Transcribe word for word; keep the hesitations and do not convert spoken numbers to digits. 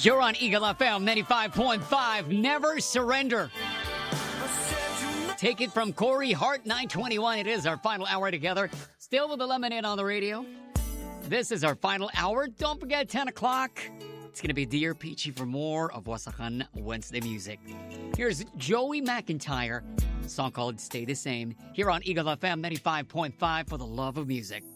You're on Eagle F M ninety-five point five. Never surrender. Take it from Corey Hart, nine twenty-one. It is our final hour together. Still with the lemonade on the radio. This is our final hour. Don't forget, ten o'clock. It's going to be Dear Peachy for more of Wasakan Wednesday music. Here's Joey McIntyre, a song called Stay the Same, here on Eagle F M ninety-five point five for the love of music.